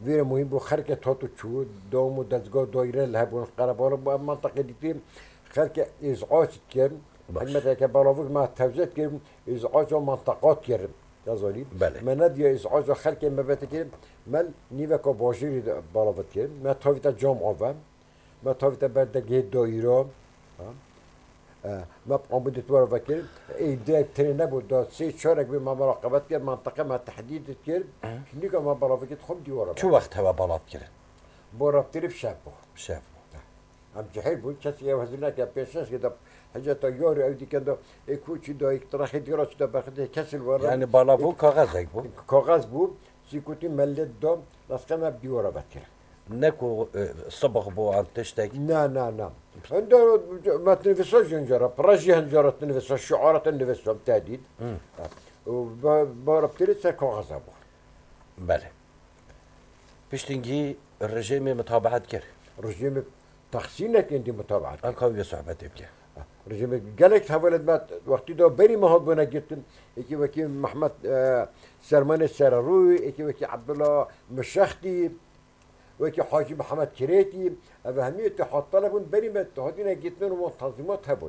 ویر مهم بو خرک تاتو چو دوم دزگاه دایره لهبون قربال بو منطقه دیتیم خرک ازعاج کرد باش. حکمت که بالاوک ما توزیع کردم ازعاج و منطقات کردم یازاری بله. من ندیا ازعاج و خلک مبت کردم من نیوه که باجری بالاوت کردم من تاویتا جام آوام ما تاویتا بردگه دایره ما عمودت ورا فكر ايدي ترينا بود سي شارك بما مراقبت كر منطقه ما تحديد كر شنو ما برا فكر خم دي ورا چه وقت هوا بالات کرد؟ برا بتريف شابو شب ام جحيل بو كسي وهزنا كا بيشاس كده حاجه طياري او دي كده كوتشي دو اقتراح ديراش ده باخد كسل ورا یعنی بالا بو کاغذ بو؟ كاغاز بو سيكوتي ملت دو لاسكما بدي ورا فكر نکو صبغ بو عن تشتك نا عنده ما تنفسوش هنجرة براجي هنجرة تنفس الشعارة تنفس تهديد وبربطلت كاغذ ابو بله پشتینگی رژیم متابعت کرد رژیم تخسینك انت متابعة الکاوی صحبت بکه رژیم قالك حولت ما وقتی دا بری ما بنا جتن اکی وکی محمد سرمان السراروي اکی وکی عبدالله مشختي وكي حاجي محمد كريتي أفهمية حط طلبون بني ما تهدينا جتنا ومنتظمات هبل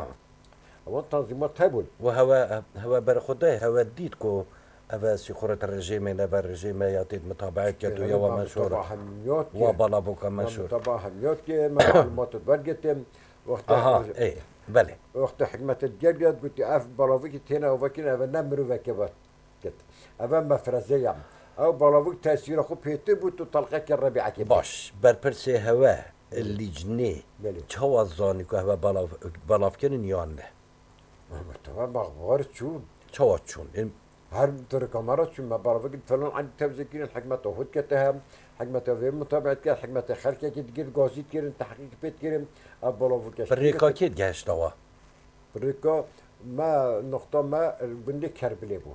منتظمات هبل هوا برخوده هوا دید کو اوا سیخورت الرژیم نبر رژیم یاتید متابعت کرد و یوا منشور و بالا بو که منشور طبعا هميات كي معلومات تبرجت وقت ايه بله وقت حكمة الجرجد قلت اف بلاويك هنا وكنا نمرو وكبات كت أفا مفرزية او بالاويك تأثير خو بيتي بوتو طلقة الربيعة كي باش برپرسه هوا اللي جنيه بله. چه وزانی که هوا بالاف کنن یا نه طبعا مغبار شو چه چون هر طور كاميرا شو ما بعرف قلت فلان عندي تبذكين الحكمة توهد كتهم حكمة في متابعة كده حكمة خلقة كده كده قاصد كده تحقيق بيت كده أبلا فكاش فريقا كید گشت آوا فريقا ما نقطة ما بندي كربلي بو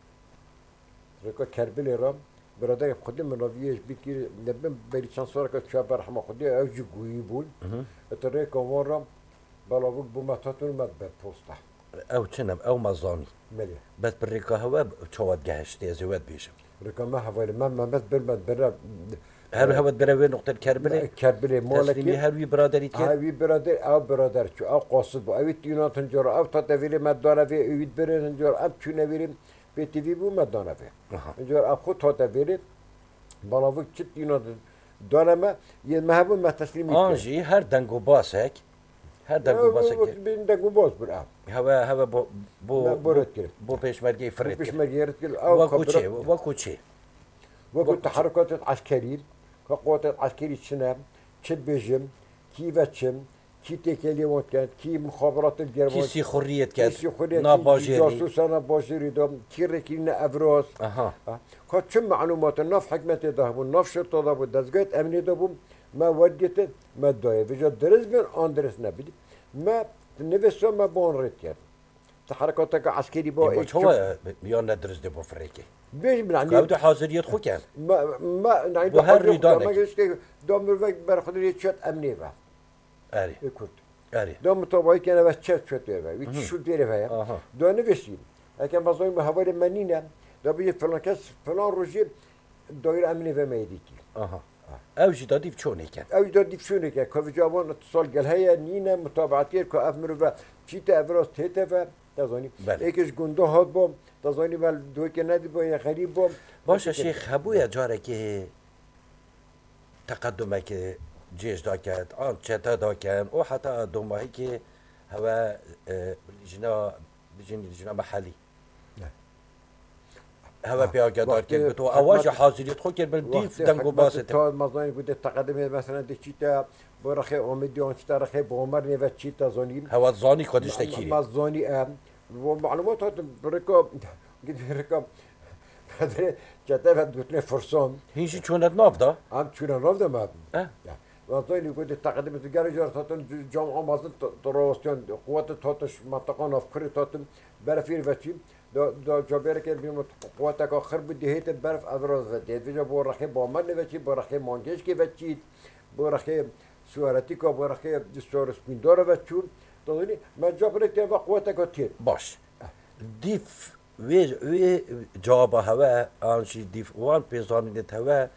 فريقا كربلي رام برادر خدي من ربيش بكير نبم بري شانسورة كشاب رحمة خدي أوجي قوي بول الطريقة مرة بلا فوق بمتاتون ما ببوسته او چنم او مزانی مليح بس بريقا هوا چواد گشت ازواد بیشم فريقا ما حوالي ما بس بالمد برا هر هوا بروي نقطة كربلة كربلي تسليمي مالكي هروي برادري كير هاوي برادر او برادر شو او قاصد بو اوي تيونات هنجور او تاتفيري مدانا في اويد برين هنجور اب چونه بيرين بي تي في بو مدانا في هنجور اب خود تاتفيري بلاوك چت تيونات دانا ما يمهبو ما تسليمي آنجي هر دنگو باسك هر دنگو باسك بين دقو باز بر اب هوا ما برد كده بو پیشمرگی فرد بيش كير مجيرت كده او وكو چه وكو تحركات عسكرية كقوات عسكرية شنام چت بيجم كي وچم كي تكلي وات كانت كي مخابرات الجرمان كيسي خوريت كيسي كات خوريت ناباجيري جاسوسانا باجيري دوم كي ركينا افراس اها كات شم معلومات الناف حكمة دهبون ناف شرطة دهبون دزقات امني دهبون ما وديت ما داية فيجا درس بين اندرس نبدي ما نفسه ما بون ريت تحركاتك عسكري با ايش هو يا ندرس دي بو فريكي بيش من عندي كاودو حاضريت خو كان ما نعيد وهر ريدانك. ما قلت دوم الوقت برخدري شت امني با اري كنت اري دوم طبعي كان بس شت با ويش شو ديره فيا اها دو نفسي لكن بظن هوالي منينه ده بيجي فلان كاس فلان روجي داير امني في ميديكي اها او جدادي بچوني كان او ده ديفشونك كوفي جوان اتصال قال هيا نينا متابعتير كو افمر و چيتا افراس تيتا و تزاني بله. ايكش گنده هات بوم تزاني بل دو که ندی با غریب بوم باشه شيخ هبويا جارك تقدمك جيش دا كانت چتا دا كان او حتى دوماهي كي هوا لجنا محلي هوا بياجا دار كان بتو اواج حاضريت خو كان بالديف دنگو باسته تا مزانی بوده تقدم مثلا دی چیتا برخه امیدیان چیتا رخه بومر نیو چیتا زانیم هوا زاني قدش تكيري مزانی ام و معلومات هات برکا گید برکا بدر جتا و دوتنه فرسان هيجي چونت ناف دا هم چونه راو دم اه وظني كنت تقدم تجاري جار تاتن جامعة مازن تراستيان قوات تاتش منطقة نافكري تاتن برفير وشي دا جابير كان بيوم قواتك آخر بدي هيت برف أبراز وديت وجا بورخي بامن وشي بورخي مانجيش كي وشي بورخي سوارتيكا بورخي دستور سپیندار وشون تازني ما جابر كان قواتك تير باش ديف وي جواب هوا انشي ديف وان بيزاني هوا